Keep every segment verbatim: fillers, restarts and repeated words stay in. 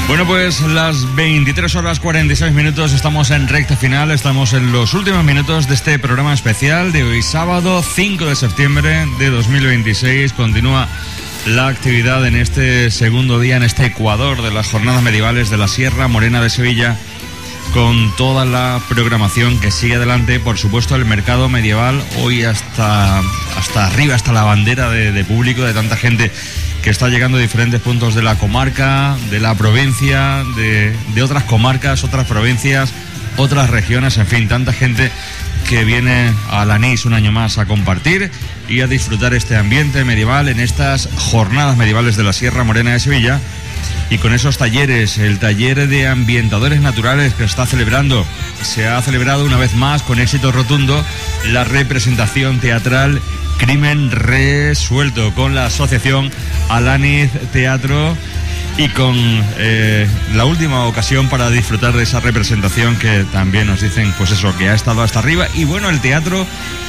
Bueno, pues las veintitrés horas cuarenta y seis minutos, estamos en recta final, estamos en los últimos minutos de este programa especial de hoy sábado cinco de septiembre de dos mil veintiséis. Continúa la actividad en este segundo día, en este Ecuador de las jornadas medievales de la Sierra Morena de Sevilla, con toda la programación que sigue adelante. Por supuesto, el mercado medieval hoy hasta, hasta arriba, hasta la bandera de, de público, de tanta gente que está llegando de diferentes puntos de la comarca, de la provincia, de, de otras comarcas, otras provincias, otras regiones, en fin, tanta gente que viene a Alanís un año más a compartir y a disfrutar este ambiente medieval en estas jornadas medievales de la Sierra Morena de Sevilla. Y con esos talleres, el taller de ambientadores naturales que está celebrando, se ha celebrado una vez más con éxito rotundo la representación teatral Crimen Resuelto, con la asociación Alanís Teatro y con eh, la última ocasión para disfrutar de esa representación que también nos dicen, pues eso, que ha estado hasta arriba. Y bueno, el teatro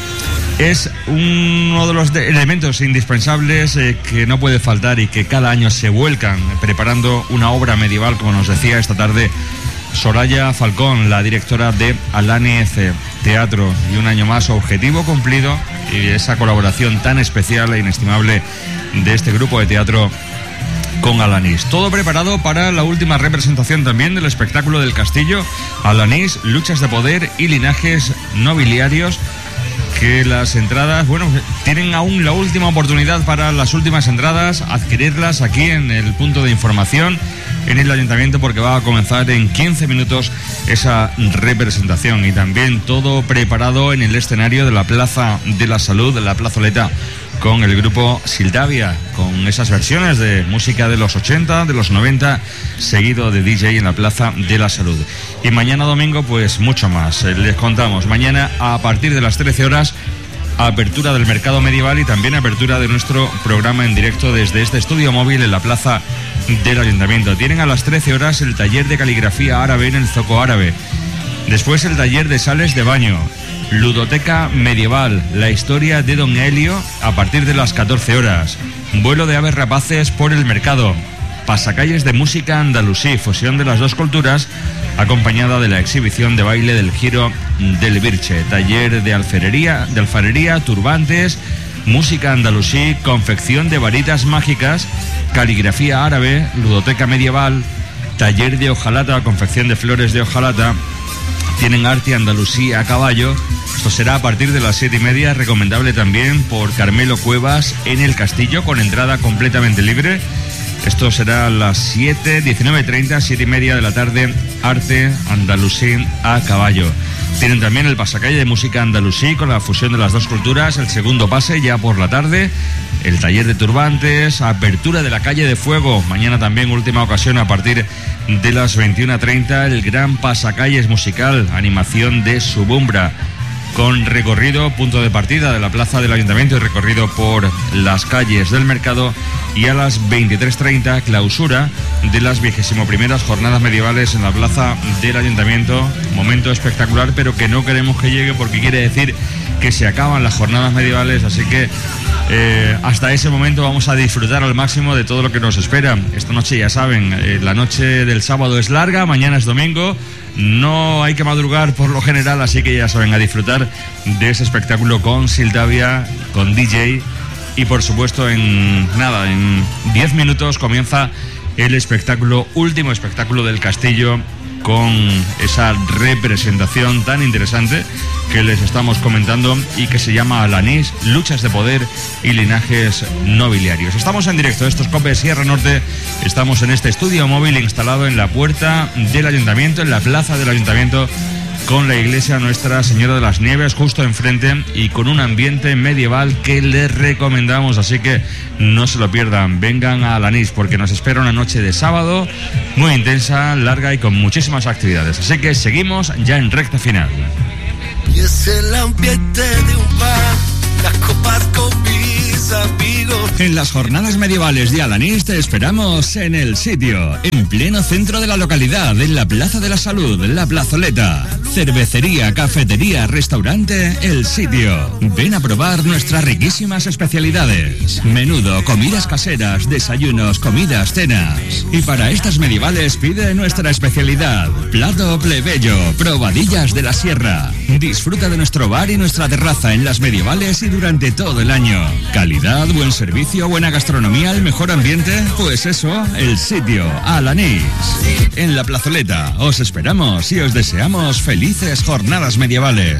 es uno de los de elementos indispensables eh, que no puede faltar y que cada año se vuelcan preparando una obra medieval, como nos decía esta tarde Soraya Falcón, la directora de Alanís Teatro. Y un año más, objetivo cumplido, y esa colaboración tan especial e inestimable de este grupo de teatro con Alanís. Todo preparado para la última representación también del espectáculo del castillo Alanís, luchas de poder y linajes nobiliarios, que las entradas, bueno, tienen aún la última oportunidad para las últimas entradas, adquirirlas aquí en el punto de información en el ayuntamiento, porque va a comenzar en quince minutos esa representación. Y también todo preparado en el escenario de la Plaza de la Salud, la plazoleta, con el grupo Sildavia, con esas versiones de música de los ochenta, de los noventa, seguido de D J en la Plaza de la Salud. Y mañana domingo, pues mucho más. Les contamos, mañana a partir de las trece horas, apertura del mercado medieval y también apertura de nuestro programa en directo desde este estudio móvil en la Plaza del Ayuntamiento. Tienen a las trece horas el taller de caligrafía árabe en el Zoco Árabe. Después el taller de sales de baño. Ludoteca medieval, la historia de Don Helio a partir de las catorce horas. Vuelo de aves rapaces por el mercado. Pasacalles de música andalusí, fusión de las dos culturas, acompañada de la exhibición de baile del Giro del Birche. Taller de alfarería, de alfarería, turbantes, música andalusí, confección de varitas mágicas, caligrafía árabe, ludoteca medieval, taller de hojalata, confección de flores de hojalata. Tienen arte andalusí a caballo. Esto será a partir de las siete y media, recomendable también por Carmelo Cuevas en el Castillo, con entrada completamente libre. Esto será a las siete, diecinueve treinta, siete y media de la tarde, arte andalusí a caballo. Tienen también el pasacalle de música andalusí con la fusión de las dos culturas, el segundo pase ya por la tarde, el taller de turbantes, apertura de la calle de fuego, mañana también última ocasión a partir de las veintiuna treinta, el gran pasacalles musical, animación de Subumbra, con recorrido, punto de partida de la plaza del Ayuntamiento y recorrido por las calles del mercado, y a las veintitrés treinta clausura de las vigésimo primeras jornadas medievales en la plaza del Ayuntamiento. Momento espectacular, pero que no queremos que llegue porque quiere decir que se acaban las jornadas medievales, así que eh, hasta ese momento vamos a disfrutar al máximo de todo lo que nos espera. Esta noche, ya saben, eh, la noche del sábado es larga, mañana es domingo, no hay que madrugar por lo general, así que ya saben, a disfrutar de ese espectáculo con Sildavia, con D J. Y por supuesto, en nada, en diez minutos comienza el espectáculo, último espectáculo del castillo, con esa representación tan interesante que les estamos comentando y que se llama Alanís, luchas de poder y linajes nobiliarios. Estamos en directo, esto es COPE Sierra Norte, estamos en este estudio móvil instalado en la puerta del Ayuntamiento, en la plaza del Ayuntamiento, con la iglesia Nuestra Señora de las Nieves justo enfrente y con un ambiente medieval que les recomendamos, así que no se lo pierdan, vengan a Alanís porque nos espera una noche de sábado muy intensa, larga y con muchísimas actividades, así que seguimos ya en recta final. Y es el ambiente de un bar, las copas con mis amigos, En las jornadas medievales de Alanís te esperamos en el sitio, en pleno centro de la localidad, en la Plaza de la Salud, la Plazoleta. Cervecería, cafetería, restaurante, el sitio. Ven a probar nuestras riquísimas especialidades. Menudo, comidas caseras, desayunos, comidas, cenas. Y para estas medievales pide nuestra especialidad, plato plebeyo, probadillas de la sierra. Disfruta de nuestro bar y nuestra terraza en las medievales y durante todo el año. Calidad, buen servicio, buena gastronomía, el mejor ambiente, pues eso, el sitio, Alanís. En la Plazoleta os esperamos y os deseamos felices jornadas medievales.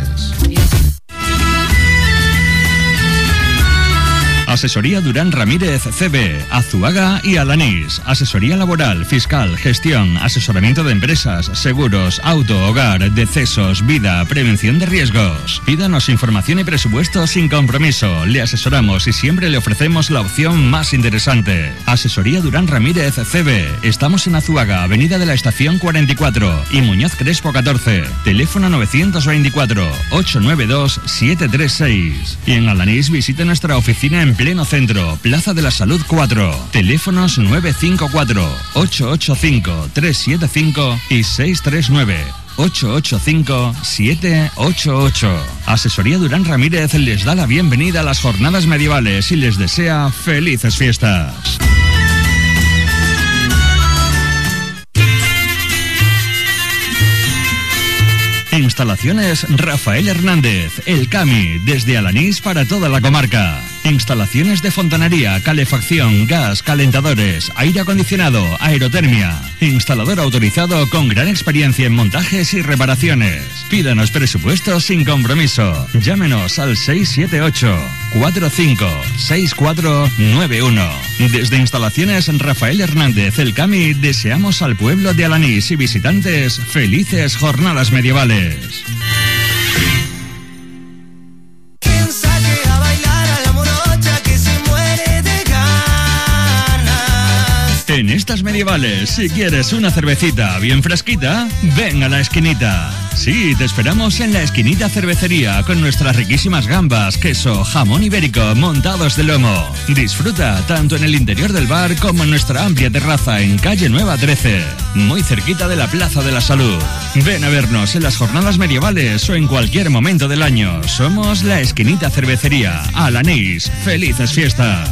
Asesoría Durán Ramírez C B, Azuaga y Alanís. Asesoría laboral, fiscal, gestión, asesoramiento de empresas, seguros, auto, hogar, decesos, vida, prevención de riesgos. Pídanos información y presupuesto sin compromiso. Le asesoramos y siempre le ofrecemos la opción más interesante. Asesoría Durán Ramírez C B. Estamos en Azuaga, Avenida de la Estación cuarenta y cuatro y Muñoz Crespo catorce. Teléfono novecientos veinticuatro, ochocientos noventa y dos, setecientos treinta y seis. Y en Alanís visite nuestra oficina en pleno centro, Plaza de la Salud cuatro. Teléfonos nueve cinco cuatro, ocho ocho cinco, tres siete cinco y seis tres nueve, ocho ocho cinco, siete ocho ocho. Asesoría Durán Ramírez les da la bienvenida a las jornadas medievales y les desea felices fiestas. Instalaciones Rafael Hernández, El Cami, desde Alanís para toda la comarca. Instalaciones de fontanería, calefacción, gas, calentadores, aire acondicionado, aerotermia. Instalador autorizado con gran experiencia en montajes y reparaciones. Pídanos presupuestos sin compromiso. Llámenos al seis siete ocho, cuatro cinco, seis cuatro nueve uno. Desde Instalaciones Rafael Hernández, El Cami, deseamos al pueblo de Alanís y visitantes felices jornadas medievales. En estas medievales, si quieres una cervecita bien fresquita, ven a La Esquinita. Sí, te esperamos en La Esquinita Cervecería con nuestras riquísimas gambas, queso, jamón ibérico, montados de lomo. Disfruta tanto en el interior del bar como en nuestra amplia terraza en Calle Nueva trece, muy cerquita de la Plaza de la Salud. Ven a vernos en las jornadas medievales o en cualquier momento del año. Somos La Esquinita Cervecería, Alanís. ¡Felices fiestas!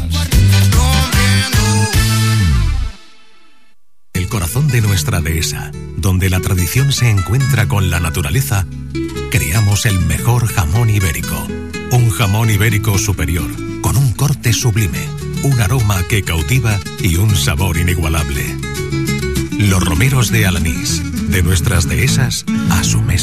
El corazón de nuestra dehesa, donde la tradición se encuentra con la naturaleza, creamos el mejor jamón ibérico. Un jamón ibérico superior, con un corte sublime, un aroma que cautiva y un sabor inigualable. Los romeros de Alanís, de nuestras dehesas a su mesa.